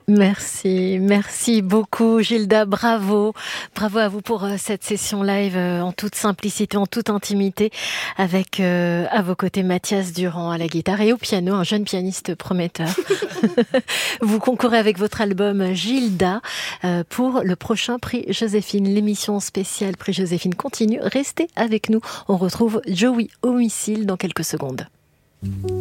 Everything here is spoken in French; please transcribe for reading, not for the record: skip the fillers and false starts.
Merci beaucoup Gilda, bravo à vous pour cette session live en toute simplicité, en toute intimité, avec à vos côtés Mathias Durand à la guitare et au piano, un jeune pianiste prometteur. Vous concourez avec votre album Gilda pour le prochain prix Joséphine. L'émission spéciale prix Joséphine continue, restez avec nous, on retrouve Joey Homicile dans quelques secondes.